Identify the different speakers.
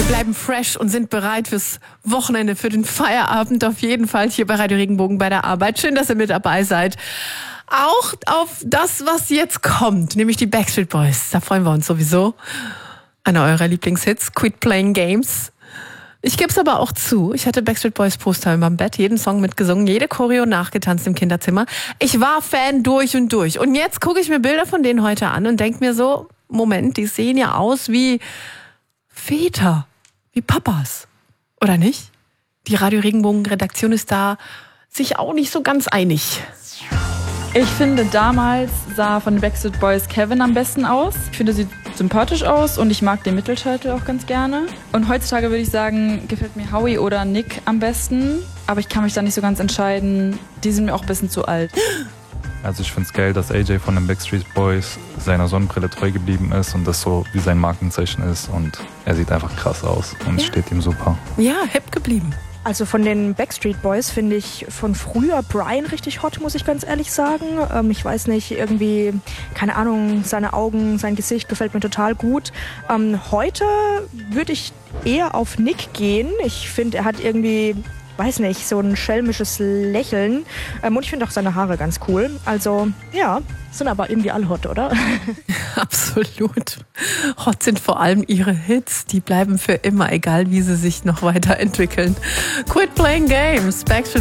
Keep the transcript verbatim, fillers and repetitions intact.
Speaker 1: bleiben fresh und sind bereit fürs Wochenende, für den Feierabend auf jeden Fall hier bei Radio Regenbogen bei der Arbeit. Schön, dass ihr mit dabei seid. Auch auf das, was jetzt kommt, nämlich die Backstreet Boys. Da freuen wir uns sowieso. Einer eurer Lieblingshits, Quit Playing Games. Ich gebe es aber auch zu, ich hatte Backstreet Boys Poster überm Bett, jeden Song mitgesungen, jede Choreo nachgetanzt im Kinderzimmer. Ich war Fan durch und durch. Und jetzt gucke ich mir Bilder von denen heute an und denke mir so, Moment, die sehen ja aus wie Väter, wie Papas. Oder nicht? Die Radio Regenbogen Redaktion ist da sich auch nicht so ganz einig.
Speaker 2: Ich finde, damals sah von den Backstreet Boys Kevin am besten aus. Ich finde, sie sieht sympathisch aus und ich mag den Mittelscheitel auch ganz gerne. Und heutzutage würde ich sagen, gefällt mir Howie oder Nick am besten. Aber ich kann mich da nicht so ganz entscheiden. Die sind mir auch ein bisschen zu alt.
Speaker 3: Also ich finde es geil, dass A J von den Backstreet Boys seiner Sonnenbrille treu geblieben ist und das so wie sein Markenzeichen ist. Und er sieht einfach krass aus und es
Speaker 1: Ja.
Speaker 3: steht ihm super.
Speaker 1: Ja, hip geblieben.
Speaker 4: Also von den Backstreet Boys finde ich von früher Brian richtig hot, muss ich ganz ehrlich sagen. Ähm, ich weiß nicht, irgendwie, keine Ahnung, seine Augen, sein Gesicht gefällt mir total gut. Ähm, heute würde ich eher auf Nick gehen. Ich finde, er hat irgendwie, weiß nicht, so ein schelmisches Lächeln. Ähm, und ich finde auch seine Haare ganz cool. Also, ja, sind aber irgendwie alle hot, oder?
Speaker 1: Absolut. Hot sind vor allem ihre Hits. Die bleiben für immer, egal wie sie sich noch weiterentwickeln. Quit Playing Games. Backstreet